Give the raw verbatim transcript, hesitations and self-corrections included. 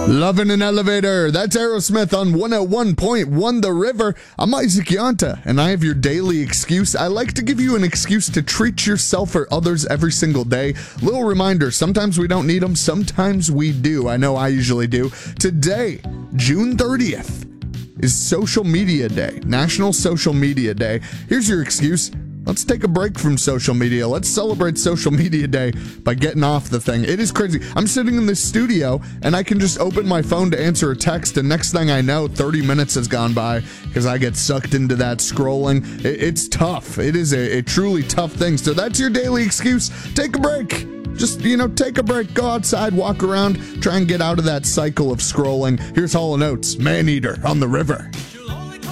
Loving an elevator. That's Aerosmith on one oh one point one The River. I'm Isaac Yanta, and I have your daily excuse. I like to give you an excuse to treat yourself or others every single day. Little reminder, sometimes we don't need them, sometimes we do. I know I usually do. Today, June thirtieth, is Social Media Day, National Social Media Day. Here's your excuse. Let's take a break from social media. Let's celebrate Social Media Day by getting off the thing. It is crazy. I'm sitting in this studio, and I can just open my phone to answer a text, and next thing I know, thirty minutes has gone by because I get sucked into that scrolling. It, it's tough. It is a, a truly tough thing. So that's your daily excuse. Take a break. Just, you know, take a break. Go outside, walk around, try and get out of that cycle of scrolling. Here's Hall and Oates, Man Eater on the River.